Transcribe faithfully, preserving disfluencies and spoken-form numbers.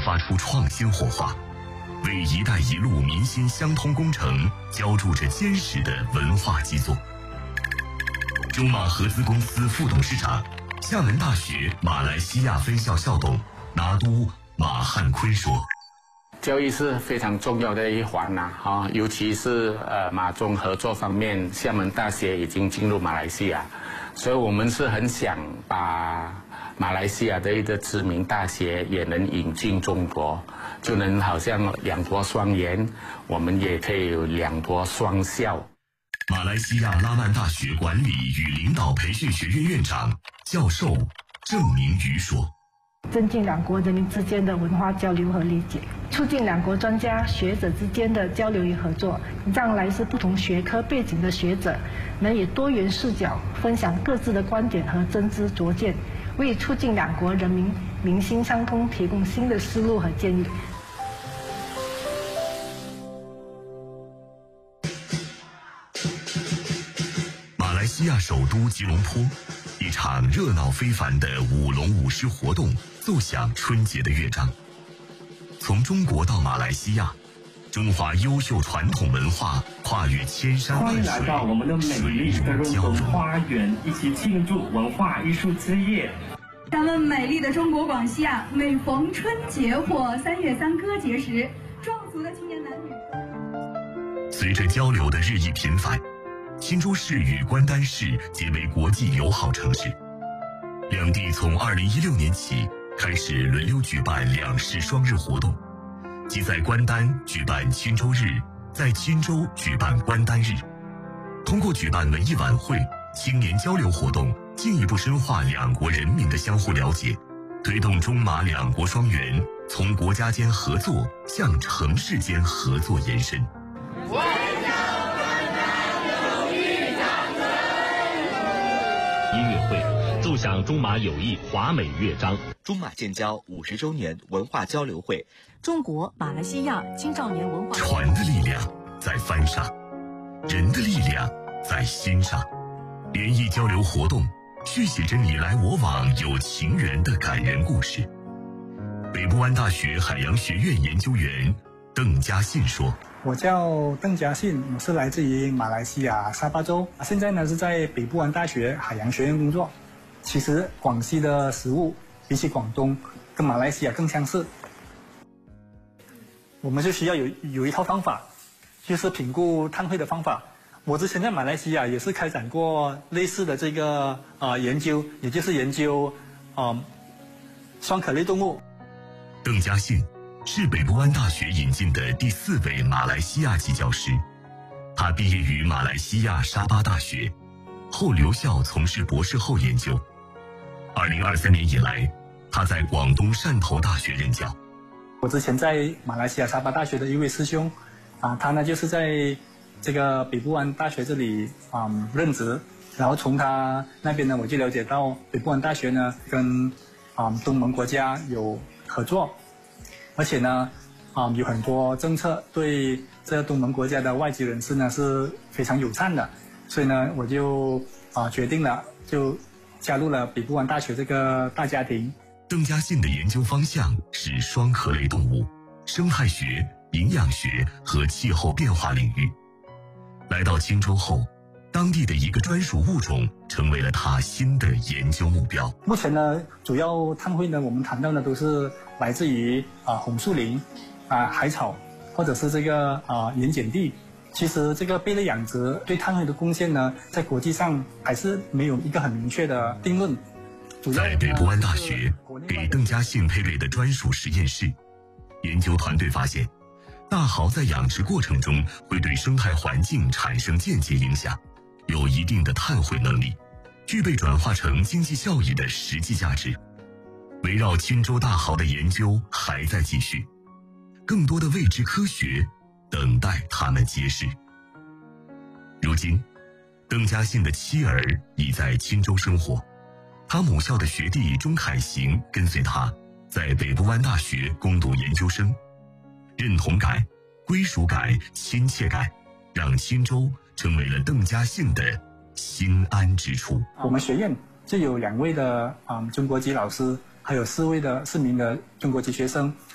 发出创新火花，为“一带一路”民心相通工程浇筑着坚实的文化基座。中马合资公司副董事长、厦门大学马来西亚分校校董拿督马汉坤说：“ 教育是非常重要的一环呐、啊，哈，尤其是呃马中合作方面，厦门大学已经进入马来西亚，所以我们是很想把马来西亚的一个知名大学也能引进中国，就能好像两国双研，我们也可以有两国双校。” 马来西亚拉曼大学管理与领导培训学院院长、教授郑明瑜说：“ 增进两国人民之间的文化交流和理解，促进两国专家学者之间的交流与合作，让来自不同学科背景的学者能以多元视角分享各自的观点和真知灼见，为促进两国人民民心相通提供新的思路和建议。” 马来西亚首都吉隆坡，一场热闹非凡的舞龙舞狮活动奏响春节的乐章。从中国到马来西亚，中华优秀传统文化跨越千山万水， 欢迎来到我们的美丽的润东花园，一起庆祝文化艺术之夜。 咱们美丽的中国广西啊，每逢春节或三月三歌节时，壮族的青年男女。 随着交流的日益频繁，钦州市与关丹市结为国际友好城市，两地从二零一六年起开始轮流举办两市双日活动，即在关丹举办钦州日，在钦州举办关丹日。通过举办文艺晚会、青年交流活动，进一步深化两国人民的相互了解，推动中马两国双元从国家间合作向城市间合作延伸。 音乐会奏响中马友谊华美乐章， 中马建交五十周年文化交流会， 中国马来西亚青少年文化。 船的力量在帆上，人的力量在心上。联谊交流活动续写着你来我往有情缘的感人故事。北部湾大学海洋学院研究员邓家信说：“ 我叫邓家信，我是来自于马来西亚沙巴州，现在呢是在北部湾大学海洋学院工作。其实广西的食物比起广东跟马来西亚更相似，我们就需要有有一套方法，就是评估碳汇的方法。我之前在马来西亚也是开展过类似的这个呃研究，也就是研究呃双壳类动物。” 邓家信是北部湾大学引进的第四位马来西亚籍教师，他毕业于马来西亚沙巴大学，后留校从事博士后研究。二零二三年以来，他在广东汕头大学任教。 我之前在马来西亚沙巴大学的一位师兄，啊，他呢就是在这个北部湾大学这里啊、嗯、任职，然后从他那边呢，我就了解到北部湾大学呢跟啊、嗯、东盟国家有合作。而且呢，啊、嗯，有很多政策对这东盟国家的外籍人士呢是非常友善的，所以呢，我就啊决定了，就加入了北部湾大学这个大家庭。 邓家信的研究方向是双壳类动物、生态学、营养学和气候变化领域。来到钦州后，当地的一个专属物种成为了他新的研究目标。 目前呢，主要碳汇呢，我们谈到的都是来自于啊、呃、红树林、啊、呃、海草，或者是这个啊、呃、盐碱地。其实这个贝类养殖对碳汇的贡献呢，在国际上还是没有一个很明确的定论。 在北部湾大学给邓家信配备的专属实验室，研究团队发现，大蚝在养殖过程中会对生态环境产生间接影响，有一定的碳汇能力，具备转化成经济效益的实际价值。围绕钦州大蚝的研究还在继续，更多的未知科学等待他们揭示。如今，邓家信的妻儿已在钦州生活，他母校的学弟钟凯行跟随他在北部湾大学攻读研究生。认同感、归属感、亲切感，让钦州成为了邓家信的心安之处。 我们学院就有两位的啊、嗯、中国籍老师，还有四位的四名的中国籍学生，